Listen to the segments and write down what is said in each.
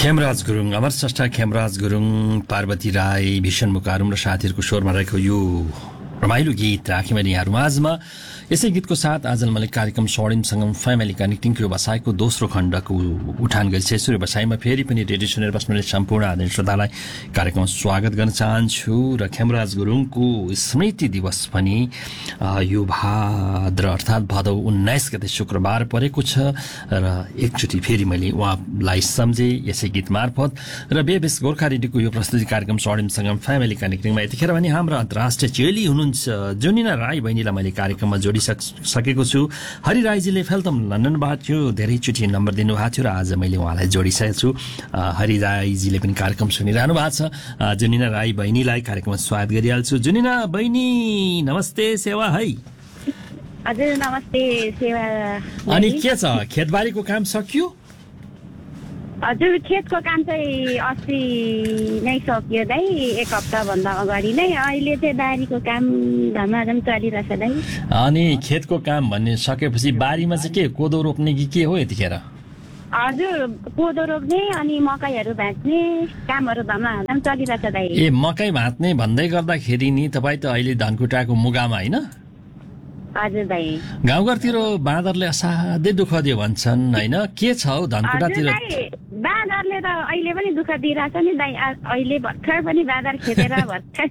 खेमराज गुरुङ, अमर श्रेष्ठ खेमराज गुरुङ, पार्वती राई, भीषण मुकारुङ र साथीहरूको स्वरमा रहेको यो रमाइलो गीत राखेँ मैले यहाँहरू माझमा। यसै गीतको साथ आज मैले कार्यक्रम स्वर्णिम सङ्गम फ्यामिली कनेक्टिङको व्यवसायको दोस्रो खण्डको उठान गरिसकेछु। व्यवसायमा फेरि पनि रेडियो सुनेर बस्नुहुने सम्पूर्ण आदरणीय श्रोतालाई कार्यक्रममा स्वागत गर्न चाहन्छु र खेमराज गुरुङको स्मृति दिवस पनि यो भाद्र अर्थात् भदौ 19 गते शुक्रबार परेको छ र एकचोटि फेरि मैले उहाँलाई सम्झेँ यसै गीत मार्फत र बेबेस गोर्खा रेडियोको यो प्रस्तुति कार्यक्रम स्वर्णिम सङ्गम फ्यामिली कनेक्टिङमा यतिखेर भने हाम्रा अन्तर्राष्ट्रिय चेली हुनुहुन्छ जुनिना राई बहिनीलाई मैले कार्यक्रममा जोडिसकेको छु। हरि राईजीले फेल्तम लन्डनबाट थियो, धेरैचोटि नम्बर दिनुभएको थियो र आज मैले उहाँलाई जोडिसकेको छु। हरि राईजीले पनि कार्यक्रम सुनिरहनु भएको छ। जुनिना राई बहिनीलाई कार्यक्रममा स्वागत गरिहाल्छु। जुनिना बहिनी नमस्ते, सेवा है। हजुर नमस्ते, सेवा। अनि के छ, खेतबारीको काम सकियो? हजुर खेतको काम चाहिँ अस्ति नै सकियो दाइ, एक हप्ताभन्दा अगाडि नै। अहिले चाहिँ बारीको काम धमाधम चलिरहेछ दाइ। अनि खेतको काम भन्ने सकेपछि बारीमा चाहिँ के कोदो रोप्ने कि के हो यतिखेर? हजुर कोदो रोप्ने अनि मकैहरू भाँच्ने कामहरू धमाधम चलिरहेछ दाइ। ए मकै भाँच्ने भन्दै गर्दाखेरि नि तपाईँ त अहिले धनकुटाको मुगामा होइन? हजुर दाइ। गाउँघरतिर बाँदरले असाध्यै दुःख दियो भन्छन् होइन, के छ हौ धनकुटातिर? बाँदरले त अहिले पनि दुःख दिइरहेछ नि दाइ। अहिले भर्खर पनि बाँदर खेदेर भर्खर।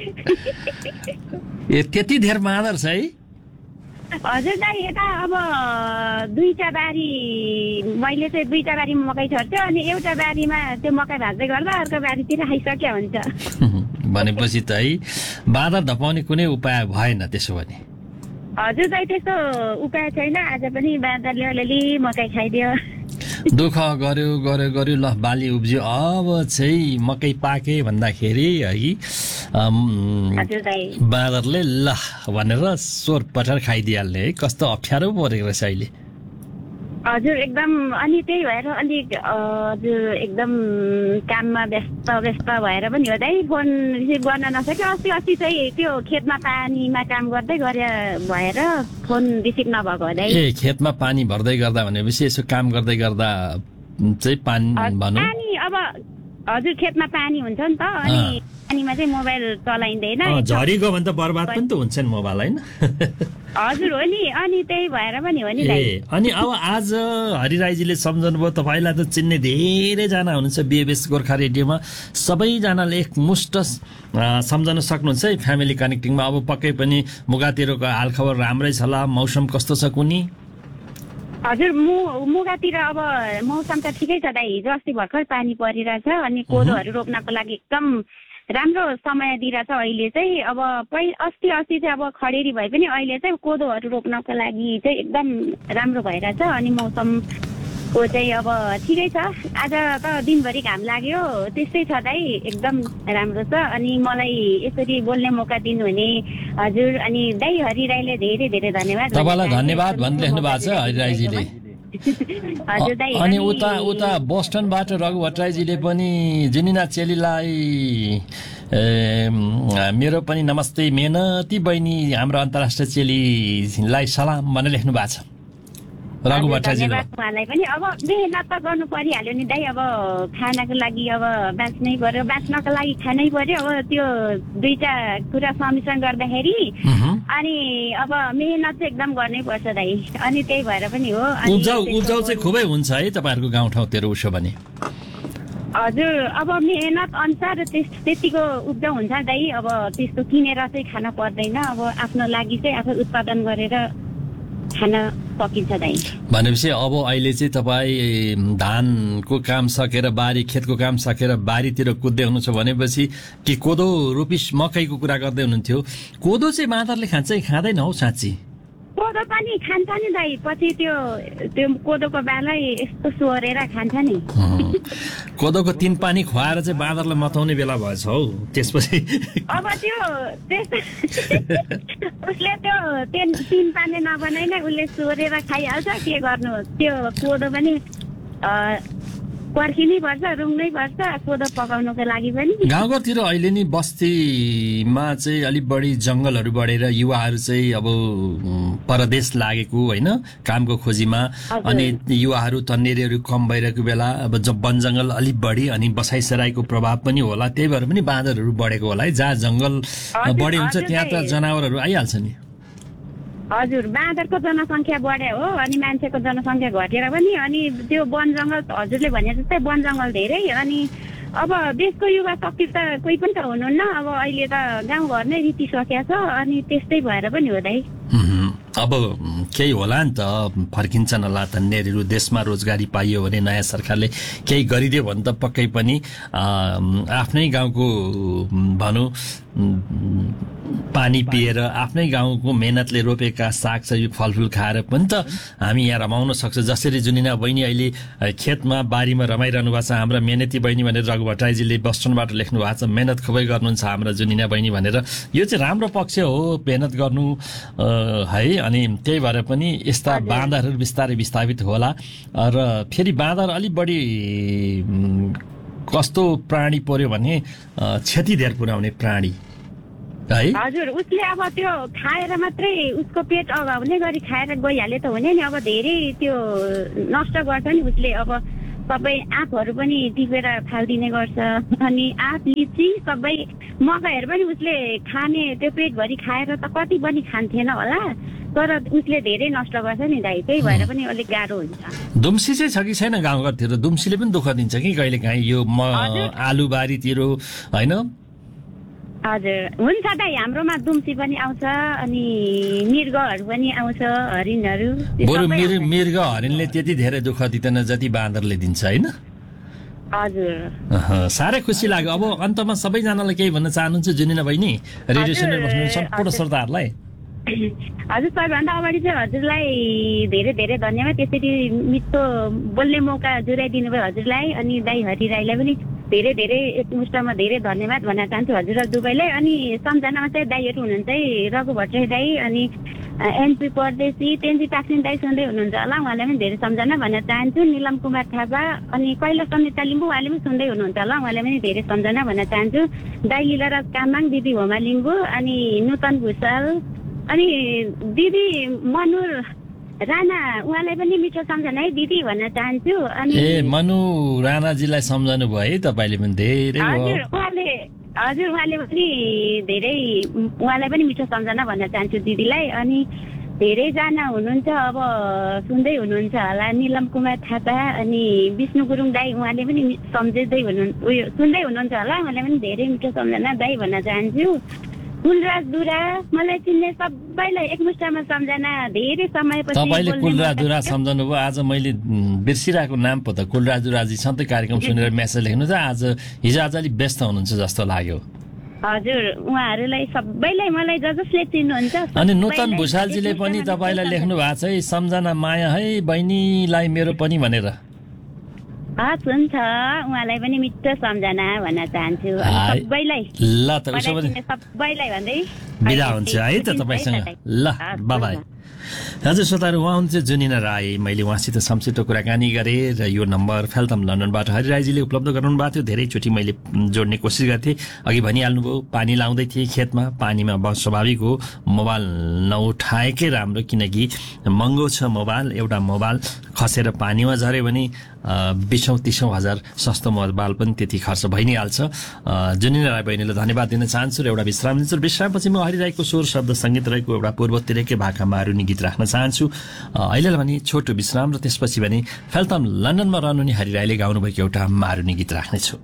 ए त्यति धेर बाँदर छ है? हजुर दाइ, यता अब दुईटा बारी, मैले चाहिँ दुईटा बारीमा मकै छर्छु अनि एउटा बारीमा त्यो मकै भाँच्दै गर्दा अर्को बारीतिर खाइसक्यो हुन्छ। भनेपछि त है बाँदर धपाउने कुनै उपाय भएन त्यसो भने? हजुर दाइ त्यस्तो उपाय छैन। आज पनि बाँदरले अलिअलि मकै खाइदियो। दुःख गर्यो ल बाली उब्जियो, अब चाहिँ मकै पाके भन्दाखेरि है बाँदरले ल भनेर सोर पठार खाइदिइहाल्ने है। कस्तो अप्ठ्यारो परेको रहेछ अहिले। हजुर एकदम। अनि त्यही भएर अलिक हजुर एकदम काममा व्यस्त भएर पनि हो दाइ, फोन रिसिभ गर्न नसक्यो। अस्ति चाहिँ त्यो खेतमा पानीमा काम गर्दै गरे भएर फोन रिसिभ नभएको हो दाइ। ए खेतमा पानी भर्दै गर्दा भनेपछि यसो काम गर्दै गर्दा चाहिँ पानी भनौँ पानी अब हजुर खेतमा पानी हुन्छ नि त, अनि पानीमा चाहिँ मोबाइल चलाइँदैन। झरी गयो भने त बर्बाद पनि त हुन्छ नि मोबाइल होइन? हजुर हो नि, अनि त्यही भएर पनि हो नि दाइ। अनि अब आज हरि राईजीले सम्झनु भयो, तपाईँलाई त चिन्ने धेरैजना हुनुहुन्छ बिएबएस गोर्खा रेडियोमा, सबैजनाले एकमुष्ट सम्झन सक्नुहुन्छ है फ्यामिली कनेक्टिङमा। अब पक्कै पनि मुगातिरको हालखबर राम्रै छ होला, मौसम कस्तो छ कुनी? हजुर मुगातिर अब मौसम त ठिकै छ दाइ, हिजो अस्ति भर्खर पानी परिरहेछ अनि कोदोहरू रोप्नको लागि एकदम राम्रो समय दिइरहेछ अहिले चाहिँ। अब अस्ति चाहिँ अब खडेरी भए पनि अहिले चाहिँ कोदोहरू रोप्नको लागि चाहिँ एकदम राम्रो भइरहेछ। अनि मौसमको चाहिँ अब ठिकै छ। आज त दिनभरि घाम लाग्यो, त्यस्तै छ दाइ, एकदम राम्रो छ। अनि मलाई यसरी बोल्ने मौका दिनुहुने हजुर अनि दाइ हरि राईले धेरै धेरै धन्यवाद। तपाईँलाई धन्यवाद भनिलेख्नु भएको छ हरि राईजीले। अनि उता बोस्टनबाट रघु भट्टराईजीले पनि जुनिना चेलीलाई मेरो पनि नमस्ते, मेहनती बहिनी हाम्रो अन्तर्राष्ट्रिय चेलीलाई सलाम भनेर लेख्नु भएको छ रघु भट्टराईजीले। उहाँलाई पनि अब मेहनत त गर्नु परिहाल्यो नि दाइ, अब खानाको लागि अब बाँच्नै पर्यो, बाँच्नको लागि खानै पर्यो। अब त्यो दुईटा कुरा समिश्रण गर्दाखेरि अनि अब मेहनत चाहिँ एकदम गर्नै पर्छ दाइ। अनि त्यही भएर पनि हो। उब्जाउ चाहिँ खुबै हुन्छ है तपाईँहरूको गाउँठाउँतिर उसो भने? हजुर अब मेहनत अनुसार त्यतिको उब्जाउ हुन्छ दाइ। अब त्यस्तो किनेर चाहिँ खान पर्दैन, अब आफ्नो लागि चाहिँ आफू उत्पादन गरेर खान सकिन्छ दाइ। भनेपछि अब अहिले चाहिँ तपाईँ धानको काम सकेर खेतको काम सकेर बारीतिर कुद्दै हुनुहुन्छ भनेपछि कि कोदो रोपिस मकैको कुरा गर्दै हुनुहुन्थ्यो। कोदो चाहिँ बाँदरले खान्छ कि खाँदैन हौ साँच्ची? कोदो पनि खान्छ नि दाइ, पछि त्यो कोदोको बालै यस्तो सोहोरेर खान्छ नि। कोदोको 3 पानी खुवाएर चाहिँ बाँदरलाई मताउने बेला भएछ हौ। त्यसपछि अब त्यो उसले त्यो 3 पानी नबनाइ नै उसले सोहोरेर खाइहाल्छ, के गर्नु। त्यो कोदो पनि पर्खिनै पर्छ, रुङ्नै पर्छ कोदो पकाउनुको लागि पनि। गाउँघरतिर अहिले नि बस्तीमा चाहिँ अलिक बढी जंगलहरू बढेर युवाहरू चाहिँ अब परदेश लागेको होइन कामको खोजीमा, अनि युवाहरू तन्नेरीहरू कम भइरहेको बेला अब वन जंगल अलिक बढी अनि बसाइसराईको प्रभाव पनि होला, त्यही भएर पनि बाँदरहरू बढेको होला है। जहाँ जंगल बढी हुन्छ त्यहाँ त जनावरहरू आइहाल्छ नि। हजुर, बाँदरको जनसङ्ख्या बढ्यो हो, अनि मान्छेको जनसङ्ख्या घटेर पनि, अनि त्यो वन जङ्गल हजुरले भने जस्तै वन जङ्गल धेरै, अनि अब देशको युवा शक्ति त कोही पनि त हुनुहुन्न, अब अहिले त गाउँघर नै रितिसकेको छ, अनि त्यस्तै भएर पनि हो दाइ। अब केही होला नि त, फर्किन्छन् होला तन्नेरीहरू, देशमा रोजगारी पाइयो भने नयाँ सरकारले केही गरिदियो भने त पक्कै पनि आफ्नै गाउँको भनौँ पानी पिएर आफ्नै गाउँको मेहनतले रोपेका सागसब्जी फलफुल खाएर पनि त हामी यहाँ रमाउन सक्छ। जसरी जुनिना बहिनी अहिले खेतमा बारीमा रमाइरहनु भएको छ, हाम्रा मेहनती बहिनी भनेर रघु भट्टराईजीले बस्टनबाट लेख्नु भएको छ, मेहनत खुबै गर्नुहुन्छ हाम्रा जुनिना बहिनी भनेर। यो चाहिँ राम्रो पक्ष हो, मेहनत गर्नु है। अनि त्यही भएर पनि यस्ता बाँदरहरू बिस्तारै विस्थापित होला। र फेरि बाँदर अलिक बढी कस्तो प्राणी पर्यो भने क्षति धेर पुर्याउने प्राणी है। हजुर, उसले अब त्यो खाएर मात्रै उसको पेट अगाउने गरी खाएर गइहाले त हुने नि, अब धेरै त्यो नष्ट गर्छ नि उसले। अब सबै आँपहरू पनि टिपेर फालिदिने गर्छ, अनि आँप लिची सबै मकैहरू पनि उसले खाने त्यो पेटभरि खाएर त कति पनि खान्थेन होला, तर उसले धेरै नष्ट गर्छ नि दाइ, त्यही भएर पनि अलिक गाह्रो हुन्छ। दुम्सी चाहिँ छ कि छैन गाउँघरतिर? दुम्सीले पनि दुःख दिन्छ कि कहिले काहीँ यो आलुबारीतिर होइन? हजुर, हुन्छ दाइ, हाम्रोमा दुम्सी पनि आउँछ, अनि मृगहरू पनि आउँछ, हरिणहरू। बरु मृग हरिणले त्यति धेरै दुःख दिँदैन जति बाँदरले दिन्छ होइन? हजुर, साह्रै खुसी लाग्यो। अब अन्तमा सबैजनालाई केही भन्न चाहनुहुन्छ जुनिना बहिनी, रेडियो सुनेर बस्नु सम्पूर्ण श्रोताहरूलाई? हजुर, सबैभन्दा अगाडि चाहिँ हजुरलाई धेरै धेरै धन्यवाद, त्यसरी मिठो बोल्ने मौका जुराइदिनु भयो हजुरलाई, अनि दाइ हरिराईलाई पनि धेरै धेरै एकमुष्टमा धेरै धन्यवाद भन्न चाहन्छु हजुर दुवैलाई। अनि सम्झनामा चाहिँ दाइहरू हुनुहुन्छ है, रघु भट्टराई दाइ, अनि एनपी परदेशी, तेन्जी टाक्सिन दाइ सुन्दै हुनुहुन्छ होला, उहाँलाई पनि धेरै सम्झना भन्न चाहन्छु। निलम कुमार थापा अनि कैलाश समिता लिम्बू उहाँले पनि सुन्दै हुनुहुन्छ होला, उहाँलाई पनि धेरै सम्झना भन्न चाहन्छु। दाइ लीलाराज कामाङ, दिदी होमा लिम्बू, अनि नूतन भुषाल, अनि दिदी मनुर राणा उहाँलाई पनि मिठो सम्झना है दिदी भन्न चाहन्छु। अनि मनु राणाजीलाई सम्झनु भयो है तपाईँले पनि धेरै? हजुर, उहाँले पनि धेरै, उहाँलाई पनि मिठो सम्झना भन्न चाहन्छु दिदीलाई। अनि धेरैजना हुनुहुन्छ अब सुन्दै हुनुहुन्छ होला, निलम कुमार थापा, अनि विष्णु गुरुङ दाई उहाँले पनि सम्झिँदै सुन्दै हुनुहुन्छ होला, उहाँलाई पनि धेरै मिठो सम्झना दाई भन्न चाहन्छु। कुलराज दुरा, मलाई चिन्ने सबैलाई एकमुष्टमा सम्झना, धेरै समयपछि। तपाईँले कुलराज दुरा सम्झनु भयो, आज मैले बिर्सिरहेको नाम पो त कुलराज दुराजी सधैँ कार्यक्रम सुनेर मेसेज लेख्नु त, हिजो आज अलिक व्यस्त हुनुहुन्छ जस्तो लाग्यो। हजुर, उहाँहरूलाई सबैलाई मलाई जसले चिन्नुहुन्छ। अनि नूतन भुषालजीले पनि तपाईँलाई लेख्नु भएको छ है, सम्झना माया है बहिनीलाई मेरो पनि भनेर। हुन्छ, उहाँलाई पनि मिठो सम्झना भन्न चाहन्छु सबैलाई। ल त उसो भने सबैलाई भन्दै बिदा हुन्छ है त तपाईँसँग। ल बाई। हजुर श्रोताहरू, उहाँ हुनुहुन्छ जुनिना राई। मैले उहाँसित संक्षिप्त कुराकानी गरेँ र यो नम्बर फेल्तम लन्डनबाट हरिराईजीले उपलब्ध गराउनु भएको थियो। धेरैचोटि मैले जोड्ने कोसिस गर्थेँ, अघि भनिहाल्नुभयो पानी लाउँदै थिएँ खेतमा, पानीमा स्वाभाविक हो मोबाइल नउठाएकै राम्रो, किनकि महँगो छ मोबाइल। एउटा मोबाइल खसेर पानीमा झऱ्यो भने 20,000-30,000 हजार सस्तो मोबाइल पनि त्यति खर्च भइ नै हाल्छ। जुनिना राई बहिनीलाई धन्यवाद दिन चाहन्छु र एउटा विश्राम दिन्छु। विश्रामपछि म हरिराईको स्वर शब्द सङ्गीत रहेको एउटा पूर्वतिरकै भाका मारुनी गीत राख्न चाहन्छु। अहिलेलाई भने छोटो विश्राम, र त्यसपछि भने फेल्तम लन्डनमा रहनुहुने हरिराईले गाउनुभएको एउटा मारुनी गीत राख्नेछु।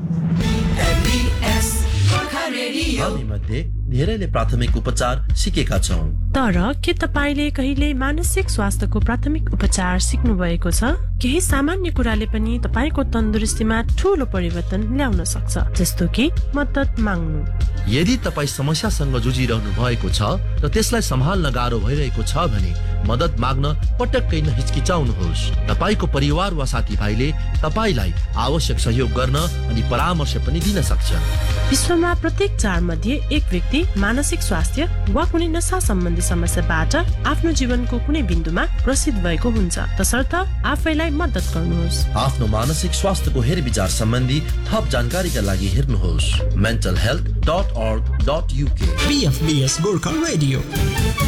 मध्ये धेरैले प्राथमिक उपचार सिकेका छौं, तर के तपाईले कहिले मानसिक स्वास्थ्यको प्राथमिक उपचार सिक्नु भएको छ? केही सामान्य कुराले पनि तपाईको तन्दुरुस्तीमा ठूलो परिवर्तन ल्याउन सक्छ, जस्तो कि मद्दत माग्नु। यदि तपाई समस्यासँग जुझिरहनु भएको छ र त्यसलाई सम्हाल्न गाह्रो भइरहेको छ भने मद्दत माग्न पटक्कै नहिचकिचाउनुहोस्। तपाईको परिवार वा साथीभाइले तपाईलाई आवश्यक सहयोग गर्न अनि परामर्श पनि दिन सक्छ। विश्वमा प्रत्येक 4 मध्ये एक व्यक्ति व्यक्ति मानसिक स्वास्थ्य वा कुनै नशा सम्बन्धी समस्याबाट आफ्नो जीवनको कुनै बिन्दुमा ग्रसित भएको हुन्छ, तसर्थ आफैलाई मद्दत गर्नुहोस्। आफ्नो मानसिक स्वास्थ्यको हेरविचार सम्बन्धी थप जानकारीका लागि हेर्नुहोस् mentalhealth.org.uk। BFBS Gorkha Radio.